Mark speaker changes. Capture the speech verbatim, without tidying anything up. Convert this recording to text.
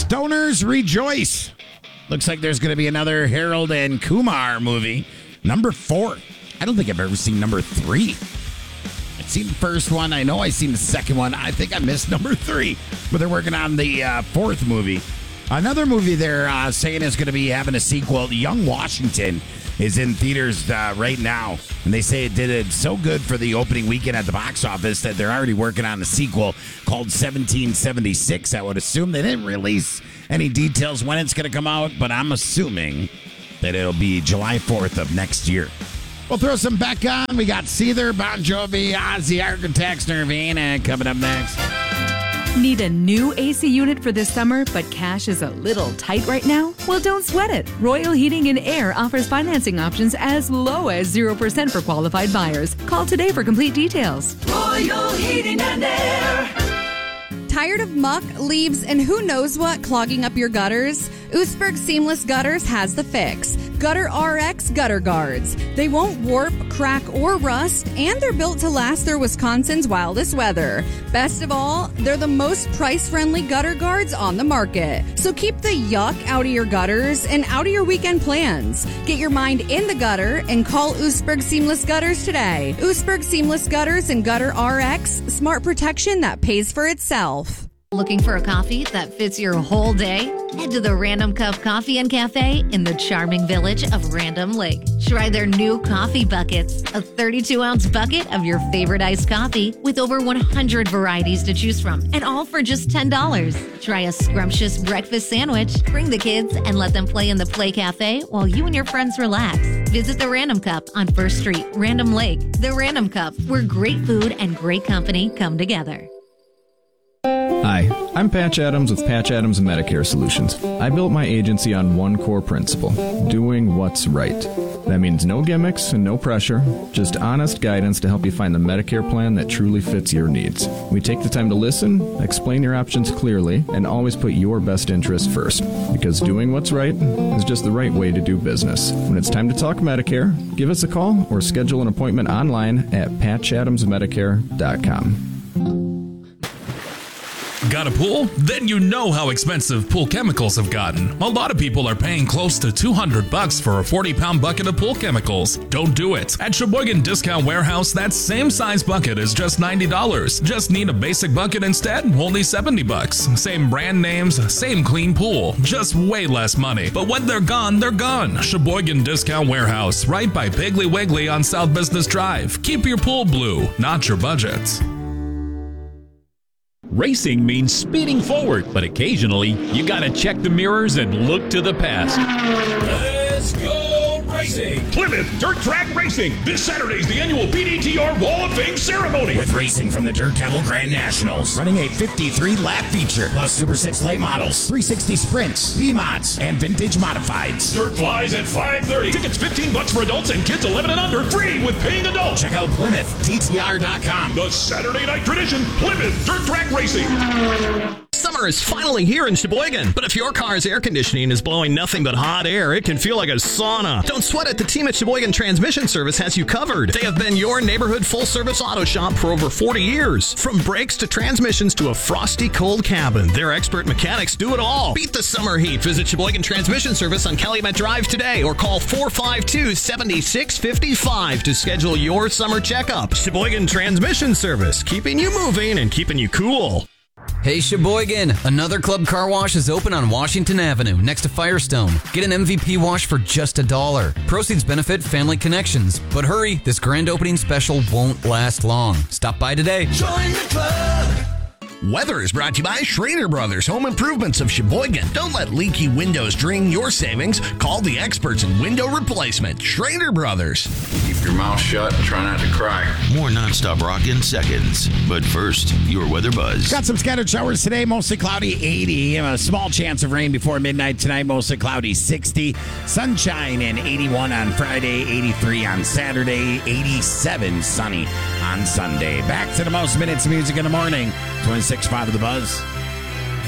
Speaker 1: Stoners rejoice. Looks like there's going to be another Harold and Kumar movie. Number four. I don't think I've ever seen number three. I've seen the first one. I know I've seen the second one. I think I missed number three. But they're working on the uh, fourth movie. Another movie they're uh, saying is going to be having a sequel. Young Washington is in theaters uh, right now. And they say it did it so good for the opening weekend at the box office that they're already working on a sequel called seventeen seventy-six. I would assume they didn't release any details when it's going to come out, but I'm assuming that it'll be July fourth of next year. We'll throw some back on. We got Seether, Bon Jovi, Ozzy, Architects, Nirvana coming up next.
Speaker 2: Need a new A C unit for this summer, but cash is a little tight right now? Well, don't sweat it. Royal Heating and Air offers financing options as low as zero percent for qualified buyers. Call today for complete details.
Speaker 3: Royal Heating and Air.
Speaker 4: Tired of muck, leaves, and who knows what clogging up your gutters? Oostburg Seamless Gutters has the fix. Gutter R X Gutter Guards. They won't warp, crack, or rust, and they're built to last through Wisconsin's wildest weather. Best of all, they're the most price-friendly gutter guards on the market. So keep the yuck out of your gutters and out of your weekend plans. Get your mind in the gutter and call Oostburg Seamless Gutters today. Oostburg Seamless Gutters and Gutter R X, smart protection that pays for itself.
Speaker 5: Looking for a coffee that fits your whole day? Head to the Random Cup Coffee and Cafe in the charming village of Random Lake. Try their new coffee buckets, a thirty-two ounce bucket of your favorite iced coffee with over one hundred varieties to choose from, and all for just ten dollars. Try a scrumptious breakfast sandwich, bring the kids, and let them play in the Play Cafe while you and your friends relax. Visit the Random Cup on First Street, Random Lake. The Random Cup, where great food and great company come together.
Speaker 6: Hi, I'm Patch Adams with Patch Adams Medicare Solutions. I built my agency on one core principle, doing what's right. That means no gimmicks and no pressure, just honest guidance to help you find the Medicare plan that truly fits your needs. We take the time to listen, explain your options clearly, and always put your best interest first. Because doing what's right is just the right way to do business. When it's time to talk Medicare, give us a call or schedule an appointment online at patch adams medicare dot com.
Speaker 7: Got a pool? Then you know how expensive pool chemicals have gotten. A lot of people are paying close to two hundred bucks for a forty pound bucket of pool chemicals. Don't do it. At Sheboygan Discount Warehouse, that same size bucket is just ninety dollars. Just need a basic bucket instead? Only seventy bucks. Same brand names, same clean pool. Just way less money. But when they're gone, they're gone. Sheboygan Discount Warehouse, right by Piggly Wiggly on South Business Drive. Keep your pool blue, not your budget.
Speaker 8: Racing means speeding forward, but occasionally you gotta check the mirrors and look to the past.
Speaker 9: Let's go racing! Plymouth Dirt Track Racing. This Saturday's the annual P D T R Wall of Fame ceremony.
Speaker 1: With racing from the Dirt Devil Grand Nationals. Running a fifty-three lap feature. Plus Super six late models. three sixty sprints. B-mods. And vintage modifieds.
Speaker 9: Dirt flies at five thirty. Tickets fifteen bucks for adults and kids eleven and under. Free with paying adults.
Speaker 1: Check out Plymouth T T R dot com.
Speaker 9: The Saturday night tradition. Plymouth Dirt Track Racing.
Speaker 10: Summer is finally here in Sheboygan, but if your car's air conditioning is blowing nothing but hot air, it can feel like a sauna. Don't sweat it. The team at Sheboygan Transmission Service has you covered. They have been your neighborhood full-service auto shop for over forty years. From brakes to transmissions to a frosty cold cabin, their expert mechanics do it all. Beat the summer heat. Visit Sheboygan Transmission Service on Calumet Drive today or call four five two, seven six five five to schedule your summer checkup. Sheboygan Transmission Service, keeping you moving and keeping you cool.
Speaker 11: Hey Sheboygan, another Club Car Wash is open on Washington Avenue next to Firestone. Get an M V P wash for just a dollar. Proceeds benefit Family Connections. But hurry, this grand opening special won't last long. Stop by today.
Speaker 3: Join the club.
Speaker 12: Weather is brought to you by Schrader Brothers Home Improvements of Sheboygan. Don't let leaky windows drain your savings. Call the experts in window replacement. Schrader Brothers.
Speaker 13: Keep your mouth shut and try not to cry.
Speaker 14: More nonstop rock in seconds. But first, your weather buzz.
Speaker 1: Got some scattered showers today, mostly cloudy, eighty. A small chance of rain before midnight tonight, mostly cloudy, sixty. Sunshine and eighty-one on Friday, eighty-three on Saturday, eighty-seven sunny on Sunday. Back to the most minutes of music in the morning. twenty-six point five of the Buzz.